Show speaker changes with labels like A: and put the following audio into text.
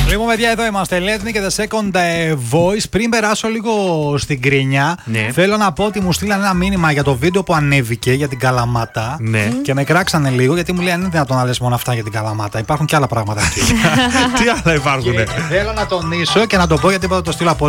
A: Λοιπόν, παιδιά, εδώ είμαστε. Let me και the second voice. Πριν περάσω λίγο στην κρίνια, θέλω να πω ότι μου στείλαν ένα μήνυμα για το βίντεο που ανέβηκε για την Καλαμάτα. Και με κράξανε λίγο γιατί μου λέει αν είναι δυνατόν να λες μόνο αυτά για την Καλαμάτα. Υπάρχουν και άλλα πράγματα εκεί.
B: Τι άλλα υπάρχουν.
A: Θέλω να τονίσω και να το πω γιατί είπα το στείλω από